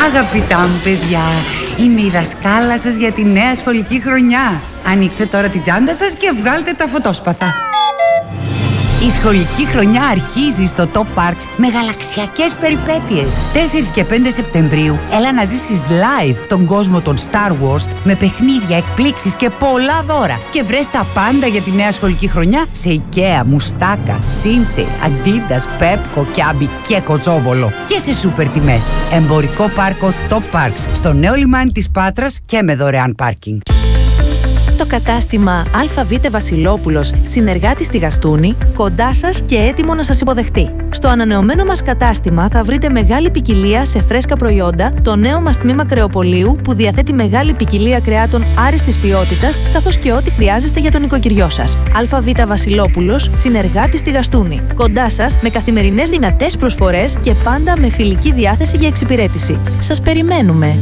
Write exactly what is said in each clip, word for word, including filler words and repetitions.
Αγαπητά μου παιδιά, είμαι η δασκάλα σας για τη νέα σχολική χρονιά. Ανοίξτε τώρα την τσάντα σας και βγάλτε τα φωτόσπαθα. Η σχολική χρονιά αρχίζει στο Top Parks με γαλαξιακές περιπέτειες. τέσσερις και πέντε Σεπτεμβρίου έλα να ζήσεις live τον κόσμο των Star Wars με παιχνίδια, εκπλήξεις και πολλά δώρα. Και βρες τα πάντα για τη νέα σχολική χρονιά σε IKEA, Μουστάκα, Sinsei, Adidas, Pepco, Kiabi και Κοτσόβολο. Και σε σούπερ τιμές. Εμπορικό πάρκο Top Parks στο νέο λιμάνι της Πάτρας και με δωρεάν πάρκινγκ. Το κατάστημα ΑΒ Βασιλόπουλος, συνεργάτη στη Γαστούνη, κοντά σας και έτοιμο να σας υποδεχτεί. Στο ανανεωμένο μας κατάστημα θα βρείτε μεγάλη ποικιλία σε φρέσκα προϊόντα, το νέο μας τμήμα κρεοπολίου που διαθέτει μεγάλη ποικιλία κρεάτων άριστης ποιότητας, καθώς και ό,τι χρειάζεστε για τον οικοκυριό σας. ΑΒ Βασιλόπουλος, συνεργάτη στη Γαστούνη, κοντά σας με καθημερινές δυνατές προσφορές και πάντα με φιλική διάθεση για εξυπηρέτηση. Σας περιμένουμε!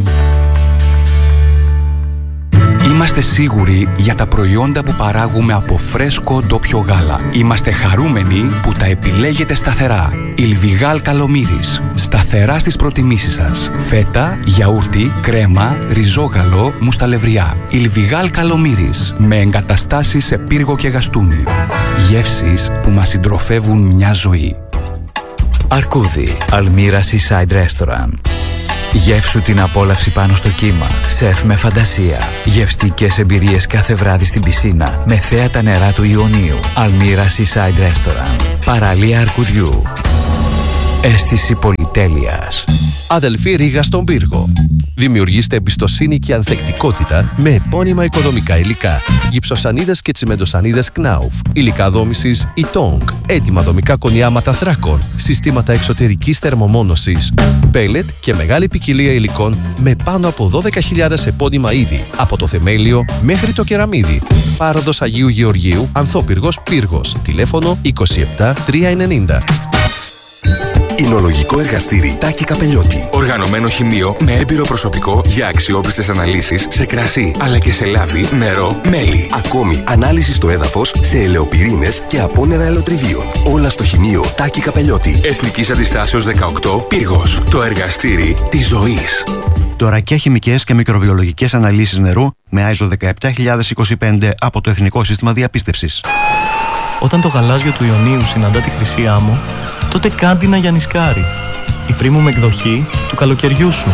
Είμαστε σίγουροι για τα προϊόντα που παράγουμε από φρέσκο ντόπιο γάλα. Είμαστε χαρούμενοι που τα επιλέγετε σταθερά. Ιλβιγάλ Καλομύρης. Σταθερά στις προτιμήσεις σας. Φέτα, γιαούρτι, κρέμα, ριζόγαλο, μουσταλευριά. Ιλβιγάλ Καλομύρης. Με εγκαταστάσεις σε Πύργο και Γαστούνη. Γεύσεις που μας συντροφεύουν μια ζωή. Αρκούδι. Αλμύρα Seaside Restaurant. Γεύσου την απόλαυση πάνω στο κύμα. Σεφ με φαντασία. Γευστικές εμπειρίες κάθε βράδυ στην πισίνα. Με θέα τα νερά του Ιωνίου. Αλμύρα Seaside Restaurant. Παραλία Αρκουδιού. Αίσθηση πολυτέλειας. Αδελφή Ρήγα στον Πύργο. Δημιουργήστε εμπιστοσύνη και ανθεκτικότητα με επώνυμα οικοδομικά υλικά. Γυψοσανίδες και τσιμεντοσανίδες Knauf. Υλικά δόμησης Itong. Έτοιμα δομικά κονιάματα θράκων. Συστήματα εξωτερικής θερμομόνωσης. Πέλετ και μεγάλη ποικιλία υλικών με πάνω από δώδεκα χιλιάδες επώνυμα είδη. Από το θεμέλιο μέχρι το κεραμίδι. Πάροδος Αγίου Γεωργίου, Ανθόπυργος Πύργος. Τηλέφωνο είκοσι επτά τριακόσια ενενήντα. Εινολογικό εργαστήρι Τάκη Καπελιώτη. Οργανωμένο χημείο με έμπειρο προσωπικό για αξιόπιστες αναλύσεις σε κρασί, αλλά και σε λάδι, νερό, μέλι. Ακόμη, ανάλυση στο έδαφος σε ελαιοπυρήνες και απόνερα ελαιοτριβίων. Όλα στο χημείο Τάκη Καπελιώτη. Εθνικής Αντιστάσεως δεκαοκτώ, Πύργος. Το εργαστήρι της ζωής. Τωρακιά χημικές και μικροβιολογικές αναλύσεις νερού με άι ες ο δεκαεπτά χιλιάδες είκοσι πέντε από το Εθνικό Σύστημα Διαπίστευσης. Όταν το γαλάζιο του Ιωνίου συναντά τη χρυσή άμμο, τότε κάντι να γιανισκάρει. Η premium εκδοχή του καλοκαιριού σου.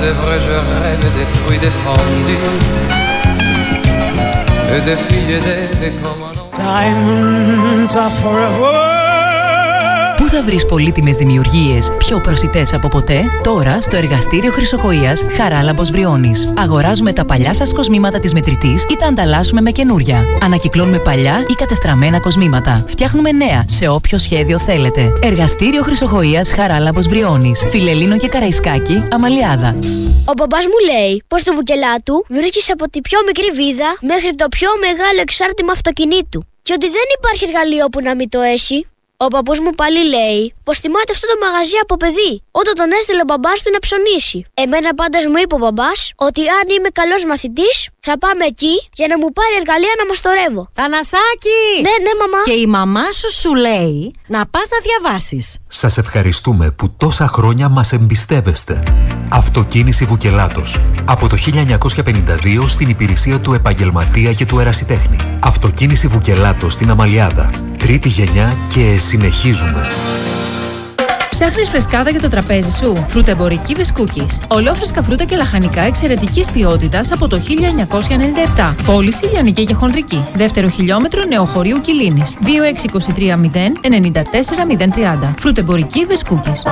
Πού θα βρεις πολύτιμες δημιουργίες πιο προσιτές από ποτέ? Τώρα στο εργαστήριο Χρυσοχοΐας Χαράλαμπος Βριώνης. Αγοράζουμε τα παλιά σας κοσμήματα της μετρητής ή τα ανταλλάσσουμε με καινούρια. Ανακυκλώνουμε παλιά ή κατεστραμμένα κοσμήματα. Φτιάχνουμε νέα σε όποιο σχέδιο θέλετε. Εργαστήριο Χρυσοχοΐας Χαράλαμπος Βριώνης. Φιλελλήνο και Καραϊσκάκη, Αμαλιάδα. Ο μπαμπάς μου λέει πως το Βουκελάτου βρίσκεις από τη πιο μικρή βίδα μέχρι το πιο μεγάλο εξάρτημα αυτοκινήτου. Και ότι δεν υπάρχει εργαλείο που να μην το έχει. Ο παππούς μου πάλι λέει πως θυμάται αυτό το μαγαζί από παιδί, όταν τον έστειλε ο μπαμπάς του να ψωνίσει. Εμένα πάντως μου είπε ο μπαμπάς ότι αν είμαι καλός μαθητής θα πάμε εκεί για να μου πάρει εργαλεία να μαστορεύω. Θανασάκη! Ναι, ναι, μαμά. Και η μαμά σου σου λέει να πας να διαβάσεις. Σας ευχαριστούμε που τόσα χρόνια μας εμπιστεύεστε. Αυτοκίνηση Βουκελάτος. Από το χίλια εννιακόσια πενήντα δύο στην υπηρεσία του επαγγελματία και του ερασιτέχνη. Αυτοκίνηση Βουκελάτος στην Αμαλιάδα. Τρίτη γενιά και συνεχίζουμε. Ψάχνεις φρεσκάδα για το τραπέζι σου? Φρουτεμπορική Βεσκούκης. Ολόφρεσκα φρούτα και λαχανικά εξαιρετικής ποιότητας από το χίλια εννιακόσια ενενήντα επτά. Πώληση λιανική και χονδρική. Δεύτερο χιλιόμετρο Νεοχωρίου Κιλίνης. δύο έξι δύο τρία μηδέν εννιά τέσσερα μηδέν τρία μηδέν. Φρουτεμπορική Βεσκούκης.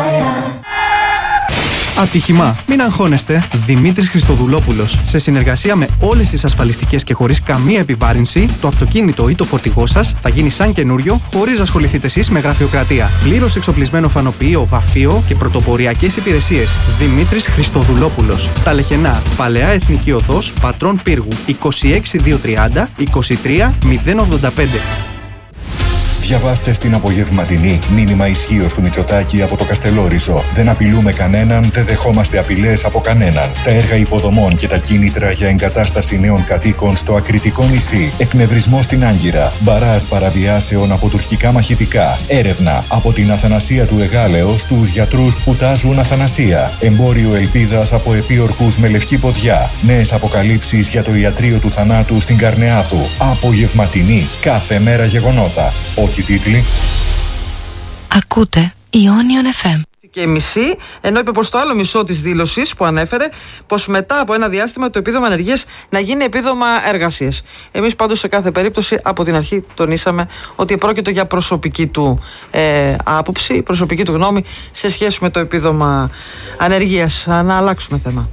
Ατύχημα. Μην αγχώνεστε. Δημήτρης Χριστοδουλόπουλος. Σε συνεργασία με όλες τις ασφαλιστικές και χωρίς καμία επιβάρυνση, το αυτοκίνητο ή το φορτηγό σας θα γίνει σαν καινούριο, χωρίς να ασχοληθείτε εσείς με γραφειοκρατία. Πλήρως εξοπλισμένο φανοποιείο, βαφείο και πρωτοποριακές υπηρεσίες. Δημήτρης Χριστοδουλόπουλος. Στα Λεχενά. Παλαιά Εθνική Οδός, Πατρών Πύργου. είκοσι έξι δύο τριάντα είκοσι τρία μηδέν ογδόντα πέντε. Διαβάστε στην απογευματινή μήνυμα ισχύος του Μητσοτάκη από το Καστελόριζο. Δεν απειλούμε κανέναν, δεν δεχόμαστε απειλές από κανέναν. Τα έργα υποδομών και τα κίνητρα για εγκατάσταση νέων κατοίκων στο Ακριτικό νησί. Εκνευρισμό στην Άγκυρα. Μπαράζ παραβιάσεων από τουρκικά μαχητικά. Έρευνα από την Αθανασία του Εγάλεω στους γιατρούς που τάζουν Αθανασία. Εμπόριο ελπίδας από επίορκους με λευκή ποδιά. Νέες αποκαλύψεις για το ιατρείο του θανάτου στην Καρνεάδου. Απογευματινή. Κάθε μέρα γεγονότα. Όχι τίτλοι. Ακούτε Ionion εφ εμ. Και η μισή, ενώ είπε πως το άλλο μισό της δήλωσης που ανέφερε πως μετά από ένα διάστημα το επίδομα ανεργίας να γίνει επίδομα εργασίας. Εμείς πάντως σε κάθε περίπτωση από την αρχή τονίσαμε ότι πρόκειται για προσωπική του ε, άποψη, προσωπική του γνώμη σε σχέση με το επίδομα ανεργίας. Να αλλάξουμε θέμα.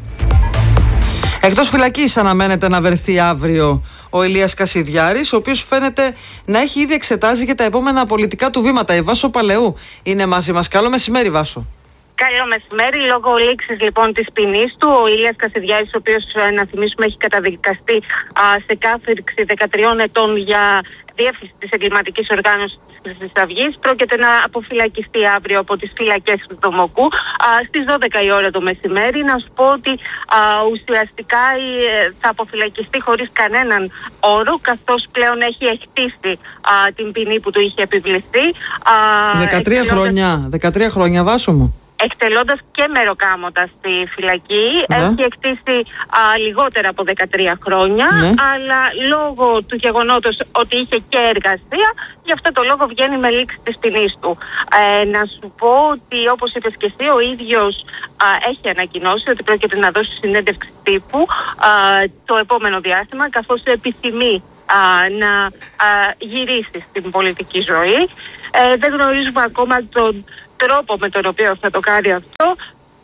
Εκτός φυλακής αναμένεται να βρεθεί αύριο ο Ηλίας Κασιδιάρης, ο οποίος φαίνεται να έχει ήδη εξετάζει και τα επόμενα πολιτικά του βήματα. Η Βάσο Παλαιού είναι μαζί μας. Καλό μεσημέρι, Βάσο. Καλό μεσημέρι. Λόγω λήξης λοιπόν της ποινής του, ο Ηλίας Κασιδιάρης, ο οποίος να θυμίσουμε έχει καταδικαστεί α, σε κάθριξη δεκατριών ετών για διεύθυνση της εγκληματικής οργάνωσης της Χρυσής Αυγής, πρόκειται να αποφυλακιστεί αύριο από τις φυλακές του Δομοκού α, στις δώδεκα η ώρα το μεσημέρι. Να σου πω ότι α, ουσιαστικά ε, θα αποφυλακιστεί χωρίς κανέναν όρο, καθώς πλέον έχει εκτίσει α, την ποινή που του είχε επιβληθεί. Α, δεκατρία χρόνια, δεκατρία χρόνια, Βάσο μου. Εκτελώντας και μεροκάμωτα στη φυλακή, ναι. Έχει εκτίσει α, λιγότερα από δεκατρία χρόνια, ναι. Αλλά λόγω του γεγονότος ότι είχε και εργασία, γι' αυτό το λόγο βγαίνει με λήξη της ποινής του. Ε, να σου πω ότι, όπως είπες και εσύ, ο ίδιος α, έχει ανακοινώσει ότι πρόκειται να δώσει συνέντευξη τύπου α, το επόμενο διάστημα, καθώς επιθυμεί α, να α, γυρίσει στην πολιτική ζωή. Ε, δεν γνωρίζουμε ακόμα τον τρόπο με τον οποίο θα το κάνει αυτό.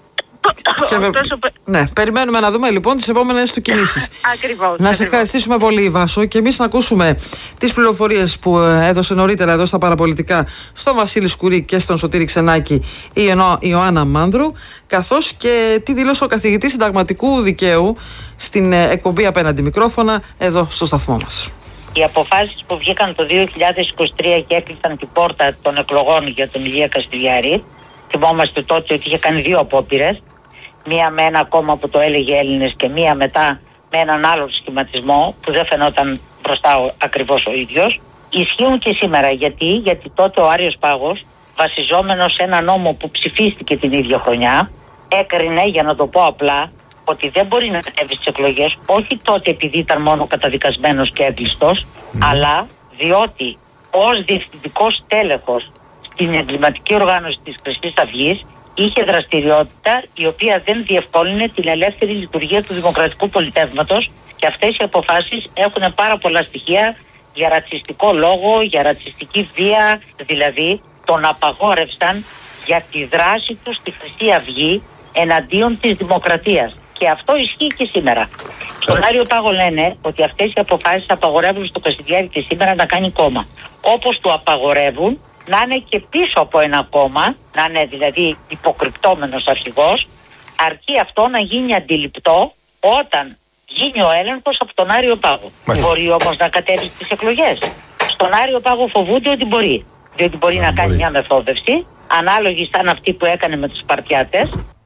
Και βε... Ναι, περιμένουμε να δούμε λοιπόν τις επόμενες του κινήσεις. Ακριβώς. Να ακριβώς. Σε ευχαριστήσουμε πολύ, Βάσο, και εμείς να ακούσουμε τις πληροφορίες που έδωσε νωρίτερα εδώ στα παραπολιτικά στον Βασίλη Σκουρί και στον Σωτήρη Ξενάκη η Ιωάννα Μάνδρου, καθώς και τι δήλωσε ο καθηγητής συνταγματικού δικαίου στην εκπομπή Απέναντι Μικρόφωνα εδώ στο σταθμό μας. Οι αποφάσεις που βγήκαν το δύο χιλιάδες είκοσι τρία και έκλεισαν την πόρτα των εκλογών για τον Ηλία Κασιδιάρη, θυμόμαστε τότε ότι είχε κάνει δύο απόπειρες, μία με ένα κόμμα που το έλεγε Έλληνες και μία μετά με έναν άλλο σχηματισμό που δεν φαινόταν μπροστά ακριβώς ο ίδιος, ισχύουν και σήμερα. Γιατί, γιατί τότε ο Άριος Πάγος, βασιζόμενος σε ένα νόμο που ψηφίστηκε την ίδια χρονιά, έκρινε, για να το πω απλά, ότι δεν μπορεί να κατέβει στις εκλογές, όχι τότε επειδή ήταν μόνο καταδικασμένος και έγκλειστος, mm. αλλά διότι ως διευθυντικός τέλεχος στην εγκληματική οργάνωση της Χρυσής Αυγής είχε δραστηριότητα η οποία δεν διευκόλυνε την ελεύθερη λειτουργία του δημοκρατικού πολιτεύματος, και αυτές οι αποφάσεις έχουν πάρα πολλά στοιχεία για ρατσιστικό λόγο, για ρατσιστική βία, δηλαδή τον απαγόρευσαν για τη δράση του στη Χρυσή Αυγή εναντίον της δημοκρατίας. Και αυτό ισχύει και σήμερα. Στον Άριο Πάγο λένε ότι αυτές οι αποφάσεις απαγορεύουν στο Κασιδιάρη και σήμερα να κάνει κόμμα. Όπως του απαγορεύουν να είναι και πίσω από ένα κόμμα, να είναι δηλαδή υποκρυπτόμενος αρχηγός, αρκεί αυτό να γίνει αντιληπτό όταν γίνει ο έλεγχος από τον Άριο Πάγο. Μάλιστα. Μπορεί όμως να κατέβει στις εκλογές. Στον Άριο Πάγο φοβούνται ότι μπορεί. Διότι μπορεί να, να κάνει μπορεί. μια μεθόδευση, ανάλογη σαν αυτή που έκανε με τους Σπαρτιάτες.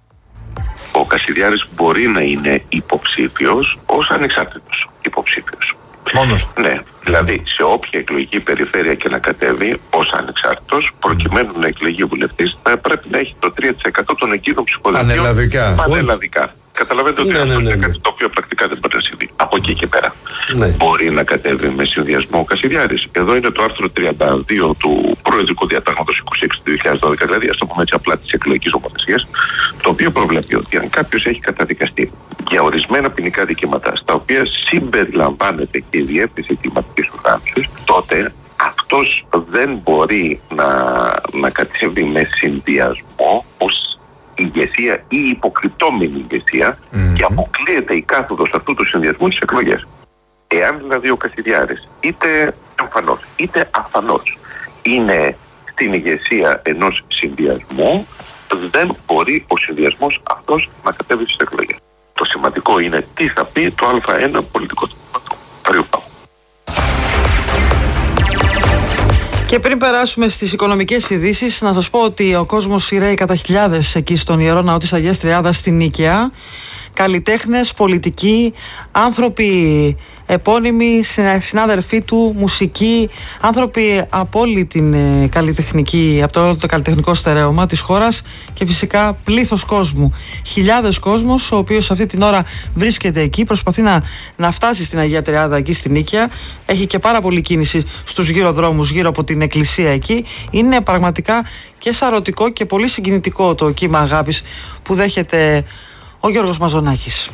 Ο Κασιδιάρης μπορεί να είναι υποψήφιος ως ανεξάρτητος υποψήφιος. Μόνος. Ναι, δηλαδή σε όποια εκλογική περιφέρεια και να κατέβει ως ανεξάρτητος, προκειμένου να εκλεγεί βουλευτής, θα πρέπει να έχει το τρία τοις εκατό των εκείνων ψηφοδελτίων πανελλαδικά. Πανελλαδικά. Καταλαβαίνετε ότι ναι, αυτό ναι, ναι, είναι ναι. κάτι το οποίο πρακτικά δεν μπορεί να συμβεί. Από εκεί και πέρα. Ναι. Μπορεί να κατέβει με συνδυασμό ο Κασιδιάρης. Εδώ είναι το άρθρο τριάντα δύο του Προεδρικού Διατάγματος είκοσι έξι του δύο χιλιάδες δώδεκα, δηλαδή ας το πούμε έτσι απλά της εκλογικής νομοθεσίας, το οποίο προβλέπει ότι αν κάποιος έχει καταδικαστεί για ορισμένα ποινικά δικαιώματα, στα οποία συμπεριλαμβάνεται και η διεύθυνση κλιματικής οργάνωσης, τότε αυτός δεν μπορεί να, να κατέβει με συνδυασμό ως ηγεσία ή υποκρυπτόμενη ηγεσία mm-hmm. και αποκλείεται η κάθοδος αυτού του συνδυασμού στις εκλογές. Εάν δηλαδή ο Κασιδιάρης είτε εμφανώς είτε αφανώς είναι στην ηγεσία ενός συνδυασμού, δεν μπορεί ο συνδυασμός αυτός να κατέβει στις εκλογές. Το σημαντικό είναι τι θα πει το Α ένα πολιτικό τμήμα του Άριου Πάγου. Και πριν περάσουμε στις οικονομικές ειδήσεις, να σας πω ότι ο κόσμος σειραίει κατά χιλιάδες εκεί στον Ιερό Ναό της Αγίας Τριάδας στην Νίκαια. Καλλιτέχνες, πολιτικοί, άνθρωποι επώνυμοι, συνάδελφοί του, μουσικοί, άνθρωποι από όλη την ε, καλλιτεχνική, από το όλο το καλλιτεχνικό στερέωμα της χώρας και φυσικά πλήθος κόσμου. Χιλιάδες κόσμος, ο οποίος αυτή την ώρα βρίσκεται εκεί, προσπαθεί να, να φτάσει στην Αγία Τριάδα εκεί στην Νίκαια. Έχει και πάρα πολλή κίνηση στους γύρω δρόμους, γύρω από την εκκλησία εκεί. Είναι πραγματικά και σαρωτικό και πολύ συγκινητικό το κύμα αγάπης που δέχεται ο Γιώργος Μαζονάκης.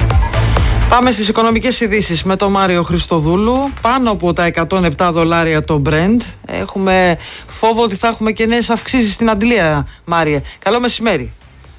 Πάμε στις οικονομικές ειδήσεις με τον Μάριο Χριστοδούλου. Πάνω από τα εκατόν επτά δολάρια το Brent. Έχουμε φόβο ότι θα έχουμε και νέες αυξήσεις στην αντλία, Μάριε. Καλό μεσημέρι.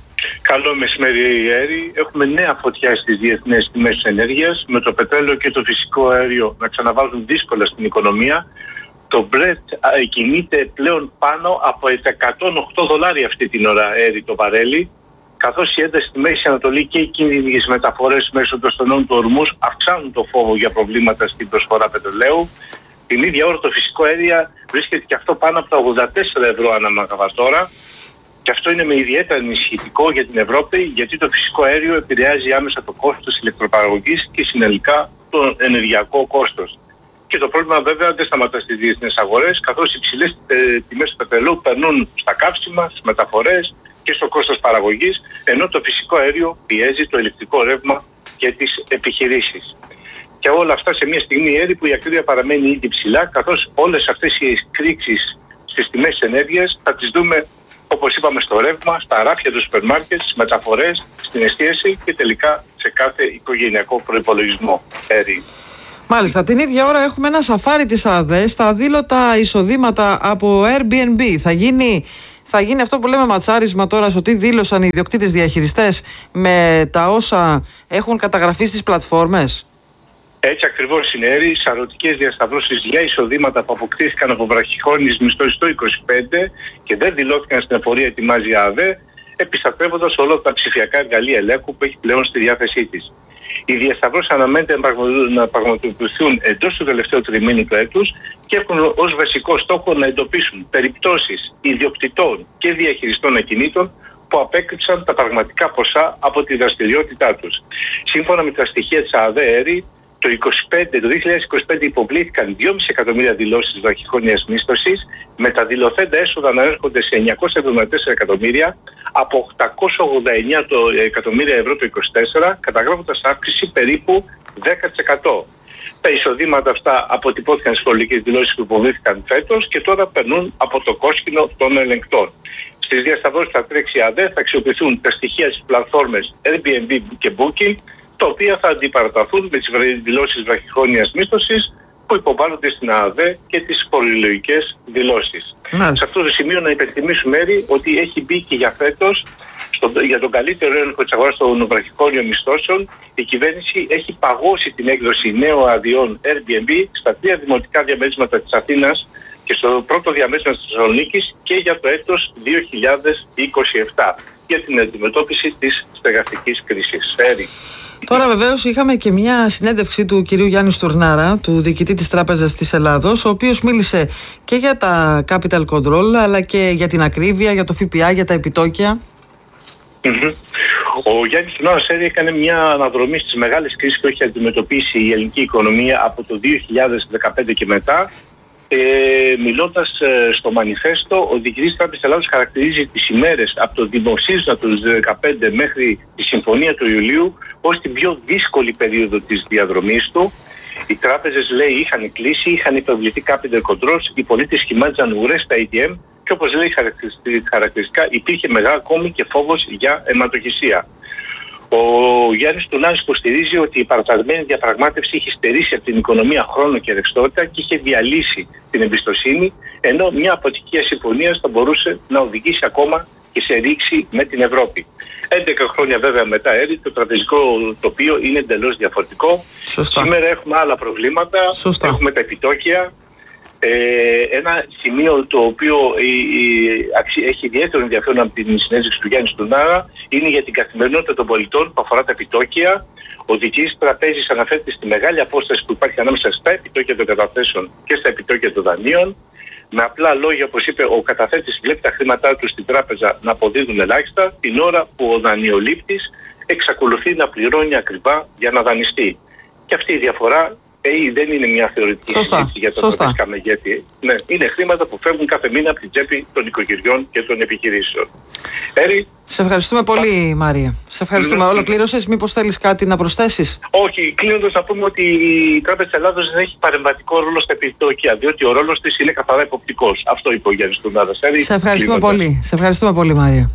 Καλό μεσημέρι, Έρη. Έχουμε νέα φωτιά στις διεθνές τιμές ενέργειας, με το πετρέλαιο και το φυσικό αέριο να ξαναβάζουν δύσκολα στην οικονομία. Το Brent κινείται πλέον πάνω από εκατόν οκτώ δολάρια αυτή την ώρα, Έρη, το βαρέλι, καθώς η ένταση στη Μέση Ανατολή και οι κίνδυνοι για μεταφορές μέσω των στενών του ορμούς αυξάνουν το φόβο για προβλήματα στην προσφορά πετρελαίου. Την ίδια ώρα το φυσικό αέριο βρίσκεται και αυτό πάνω από τα ογδόντα τέσσερα ευρώ ανά μεγαβατόρα. Και αυτό είναι με ιδιαίτερα ενισχυτικό για την Ευρώπη, γιατί το φυσικό αέριο επηρεάζει άμεσα το κόστος ηλεκτροπαραγωγής και συνολικά το ενεργειακό κόστος. Και το πρόβλημα βέβαια δεν σταματά στις διεθνείς αγορές, καθώς οι υψηλές ε, τιμές του πετρελαίου περνούν στα καύσιμα, στις μεταφορές και στο κόστος παραγωγής, ενώ το φυσικό αέριο πιέζει το ηλεκτρικό ρεύμα και τις επιχειρήσεις. Και όλα αυτά σε μια στιγμή, Έρη, που η ακρίβεια παραμένει ήδη ψηλά, καθώς όλες αυτές οι εκρήξεις στις τιμές ενέργειας θα τις δούμε, όπως είπαμε, στο ρεύμα, στα ράφια του σούπερ μάρκετ, στις μεταφορές, στην εστίαση και τελικά σε κάθε οικογενειακό προϋπολογισμό, Έρη. Μάλιστα, την ίδια ώρα έχουμε ένα σαφάρι της ΑΔΕ στα αδήλωτα εισοδήματα από Airbnb. Θα γίνει, θα γίνει αυτό που λέμε ματσάρισμα τώρα, στο τι δήλωσαν οι ιδιοκτήτες διαχειριστές με τα όσα έχουν καταγραφεί στις πλατφόρμες. Έτσι ακριβώς είναι, Έρη. Σαρωτικές διασταυρώσεις για εισοδήματα που αποκτήθηκαν από βραχυχρόνιες μισθώσεις το είκοσι πέντε και δεν δηλώθηκαν στην εφορία, ετοιμάζει η ΑΔΕ, επιστατεύοντας όλα τα ψηφιακά εργαλεία ελέγχου που έχει πλέον στη διάθεσή της. Οι διασταυρώσεις αναμένεται να πραγματοποιηθούν εντός του τελευταίου τριμήνου του έτους και έχουν ως βασικό στόχο να εντοπίσουν περιπτώσεις ιδιοκτητών και διαχειριστών ακινήτων που απέκρυψαν τα πραγματικά ποσά από τη δραστηριότητά τους. Σύμφωνα με τα στοιχεία της ΑΔΕ, το, είκοσι πέντε, το δύο χιλιάδες είκοσι πέντε υποβλήθηκαν δυόμισι εκατομμύρια δηλώσεις βραχυχρόνιας μίσθωσης, με τα δηλωθέντα έσοδα να έρχονται σε εννιακόσια εβδομήντα τέσσερα εκατομμύρια από οκτακόσια ογδόντα εννέα εκατομμύρια ευρώ το είκοσι τέσσερα, καταγράφοντας αύξηση περίπου δέκα τοις εκατό. Τα εισοδήματα αυτά αποτυπώθηκαν στις φορολογικές δηλώσεις που υποβλήθηκαν φέτος και τώρα περνούν από το κόσκινο των ελεγκτών. Στις διασταυρώσεις θα τρέξει η ΑΔΕ, θα αξιοποιηθούν τα στοιχεία στις πλατφόρμες Airbnb και Booking, τα οποία θα αντιπαραταθούν με τις δηλώσεις βραχυχρόνιας μίσθωσης που υποβάλλονται στην ΑΔΕ και τις φορολογικές δηλώσεις. Mm. Σε αυτό το σημείο να υπενθυμίσουμε, Έρη, ότι έχει μπει και για φέτος, στο, για τον καλύτερο έλεγχο της αγοράς των βραχυχρόνιων μισθώσεων, η κυβέρνηση έχει παγώσει την έκδοση νέων αδειών Airbnb στα τρία δημοτικά διαμέρισματα της Αθήνας και στο πρώτο διαμέρισμα της Θεσσαλονίκης και για το έτος δύο χιλιάδες είκοσι επτά για την αντιμετώπιση της στεγαστικής κρίσης. Έρη. Τώρα βεβαίως είχαμε και μια συνέντευξη του κυρίου Γιάννη Στουρνάρα, του διοικητή της Τράπεζας της Ελλάδος, ο οποίος μίλησε και για τα capital control αλλά και για την ακρίβεια, για το ΦΠΑ, για τα επιτόκια. Mm-hmm. Ο Γιάννης Στουρνάρας έκανε μια αναδρομή στις μεγάλες κρίσεις που έχει αντιμετωπίσει η ελληνική οικονομία από το δύο χιλιάδες δεκαπέντε και μετά. Ε, μιλώντας ε, στο μανιφέστο, ο διοικητής της Τράπεζας της Ελλάδος χαρακτηρίζει τις ημέρες από το δημοσίευμα του δύο χιλιάδες δεκαπέντε μέχρι τη συμφωνία του Ιουλίου ως την πιο δύσκολη περίοδο της διαδρομής του. Οι τράπεζες, λέει, είχαν κλείσει, είχαν υπευληθεί capital controls, οι πολίτες σχημάτιζαν ουρές στα έι τι εμ και, όπως λέει χαρακτηριστικά, υπήρχε μεγάλο ακόμη και φόβος για αιματοχυσία. Ο Γιάννης Στουρνάρας υποστηρίζει ότι η παραταγμένη διαπραγμάτευση είχε στερήσει από την οικονομία χρόνο και ρευστότητα και είχε διαλύσει την εμπιστοσύνη, ενώ μια αποτυχία συμφωνίας θα μπορούσε να οδηγήσει ακόμα και σε ρήξη με την Ευρώπη. έντεκα χρόνια βέβαια μετά, Έρη, το τραπεζικό τοπίο είναι εντελώς διαφορετικό. Σωστά. Σήμερα έχουμε άλλα προβλήματα, Σωστά. έχουμε τα επιτόκια. Ε, ένα σημείο το οποίο η, η, αξι, έχει ιδιαίτερο ενδιαφέρον από την συνέντευξη του Γιάννη Στουρνάρα είναι για την καθημερινότητα των πολιτών που αφορά τα επιτόκια. Ο διοικητής τραπέζης αναφέρεται στη μεγάλη απόσταση που υπάρχει ανάμεσα στα επιτόκια των καταθέσεων και στα επιτόκια των δανείων. Με απλά λόγια, όπως είπε, ο καταθέτης βλέπει τα χρήματά του στην τράπεζα να αποδίδουν ελάχιστα, την ώρα που ο δανειολήπτης εξακολουθεί να πληρώνει ακριβά για να δανειστεί. Και αυτή η διαφορά ε, δεν είναι μια θεωρητική συζήτηση για το τραπεζικά μεγέθη. Ναι, είναι χρήματα που φεύγουν κάθε μήνα από την τσέπη των οικογενειών και των επιχειρήσεων. Έρη, σε ευχαριστούμε πολύ, Μάρια. Σε ευχαριστούμε. Ναι. Ολοκλήρωσες, μήπως θέλεις κάτι να προσθέσεις? Όχι, κλείνοντας να πούμε ότι η Τράπεζα της Ελλάδος δεν έχει παρεμβατικό ρόλο στα επιτόκια, διότι ο ρόλος της είναι καθαρά υποπτικός. Αυτό είπε ο Γιάννης Τουνάδας. Σε ευχαριστούμε πολύ. Σε ευχαριστούμε πολύ, Μάρια.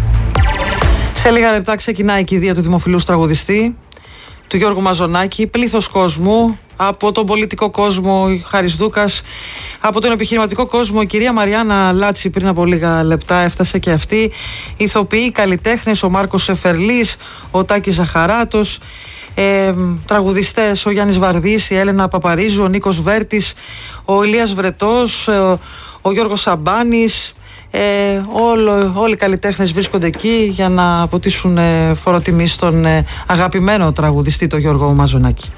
Σε λίγα λεπτά ξεκινάει η κηδεία του δημοφιλούς τραγουδιστή, του Γιώργου Μαζονάκη. Πλήθος κόσμου, από τον πολιτικό κόσμο η Χάρης Δούκας, από τον επιχειρηματικό κόσμο η κυρία Μαριάννα Λάτση πριν από λίγα λεπτά έφτασε και αυτή, ηθοποιοί, καλλιτέχνες, ο Μάρκος Σεφερλής, ο Τάκης Ζαχαράτος, ε, τραγουδιστές, ο Γιάννης Βαρδής, η Έλενα Παπαρίζου, ο Νίκος Βέρτης, ο Ηλίας Βρετός, ο, ο Γιώργος Σαμπάνης. Ε, όλο, όλοι οι καλλιτέχνες βρίσκονται εκεί για να αποτίσουν ε, φοροτιμή στον ε, αγαπημένο τραγουδιστή τον Γιώργο Μαζονάκη.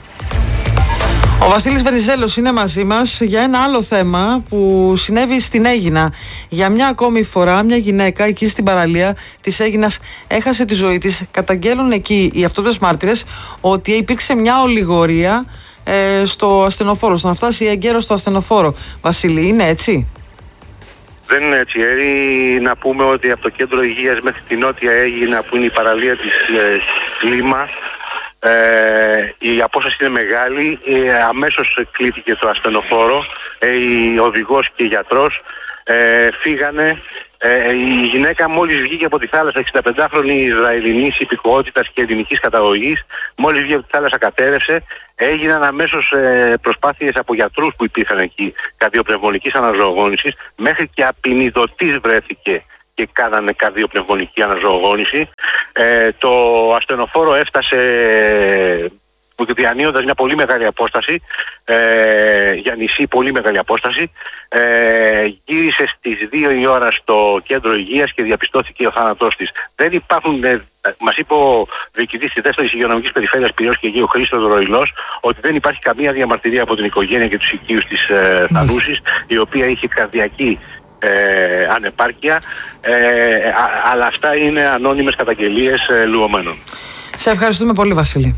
Ο Βασίλης Βενιζέλος είναι μαζί μας για ένα άλλο θέμα που συνέβη στην Αίγινα. Για μια ακόμη φορά μια γυναίκα εκεί στην παραλία της Αίγινας έχασε τη ζωή της. Καταγγέλουν εκεί οι αυτόπτες μάρτυρες ότι υπήρξε μια ολιγορία ε, στο ασθενοφόρο, στο να φτάσει εγκαίρος στο ασθενοφόρο. Βασίλη, είναι έτσι? Δεν είναι έτσι, Έρη. Να πούμε ότι από το κέντρο υγείας μέχρι τη νότια Αίγινα, που είναι η παραλία της ε, Λίμα, ε, η απόσταση είναι μεγάλη. Ε, αμέσως κλείθηκε το ασθενοφόρο. Ε, η οδηγός και η γιατρός ε, φύγανε. Ε, η γυναίκα μόλις βγήκε από τη θάλασσα, εξηνταπεντάχρονη Ισραηλινής υπηκοότητας και ελληνικής καταγωγής, μόλις βγήκε από τη θάλασσα κατέρευσε. Έγιναν αμέσως ε, προσπάθειες από γιατρούς που υπήρχαν εκεί καρδιοπνευμονικής αναζωογόνησης, μέχρι και απεινιδωτής βρέθηκε και κάνανε καρδιοπνευμονική αναζωογόνηση. Ε, το ασθενοφόρο έφτασε διανύοντας μια πολύ μεγάλη απόσταση, ε, για νησί πολύ μεγάλη απόσταση, ε, γύρισε στις δύο η ώρα στο κέντρο υγείας και διαπιστώθηκε ο θάνατός της. Δεν υπάρχουν, ε, μας είπε ο διοικητής της δεύτερης υγειονομικής περιφέρειας Πειραιώς και Αιγαίου, Χρήστος Ροϊλός, ότι δεν υπάρχει καμία διαμαρτυρία από την οικογένεια και τους οικείους της ε, θανούσης, η οποία είχε καρδιακή ε, ανεπάρκεια, ε, α, αλλά αυτά είναι ανώνυμες καταγγελίες ε, λουωμένων. Σε ευχαριστούμε πολύ, Βασίλη.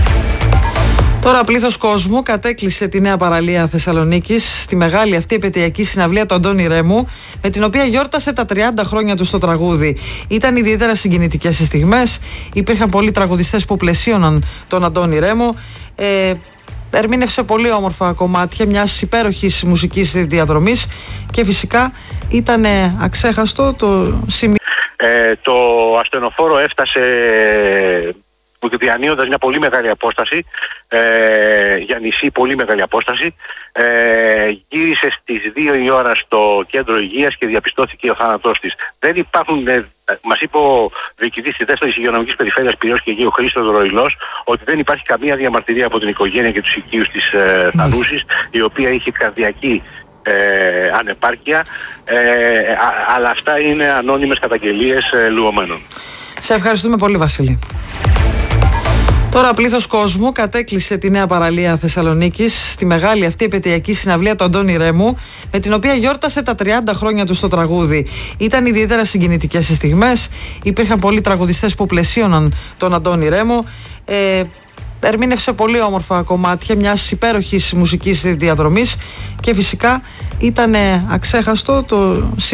Τώρα πλήθος κόσμου κατέκλυσε τη νέα παραλία Θεσσαλονίκης στη μεγάλη αυτή επαιτειακή συναυλία του Αντώνη Ρέμου, με την οποία γιόρτασε τα τριάντα χρόνια του στο τραγούδι. Ήταν ιδιαίτερα συγκινητικές οι στιγμές. Υπήρχαν πολλοί τραγουδιστές που πλαισίωναν τον Αντώνη Ρέμου. Ε, ερμήνευσε πολύ όμορφα κομμάτια μιας υπέροχης μουσικής διαδρομής και φυσικά ήταν αξέχαστο το σημείο. Ε, το ασθενοφόρο έφτασε διανύοντας μια πολύ μεγάλη απόσταση, ε, για νησί πολύ μεγάλη απόσταση, ε, γύρισε στις δύο η ώρα στο κέντρο υγείας και διαπιστώθηκε ο θάνατός της. Δεν υπάρχουν, ε, μας είπε ο διοικητής της δεύτερης υγειονομικής περιφέρειας Πειραιώς και Αιγαίου, Χρήστος Ροϊλός, ότι δεν υπάρχει καμία διαμαρτυρία από την οικογένεια και τους οικείους της ε, θανούσης, η οποία είχε καρδιακή ε, ανεπάρκεια, ε, α, αλλά αυτά είναι ανώνυμες καταγγελίες ε, λουωμένων. Σε ευχαριστούμε πολύ, Βασίλη. Τώρα πλήθος κόσμου κατέκλυσε τη νέα παραλία Θεσσαλονίκης στη μεγάλη αυτή επαιτειακή συναυλία του Αντώνη Ρέμου, με την οποία γιόρτασε τα τριάντα χρόνια του στο τραγούδι. Ήταν ιδιαίτερα συγκινητικές οι στιγμές. Υπήρχαν πολλοί τραγουδιστές που πλαισίωναν τον Αντώνη Ρέμου. Ε, ερμήνευσε πολύ όμορφα κομμάτια μιας υπέροχης μουσικής διαδρομής και φυσικά ήταν αξέχαστο το